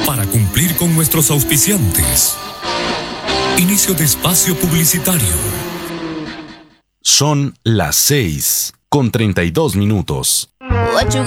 para cumplir con nuestros auspiciantes. Inicio de espacio publicitario. Son las 6:32.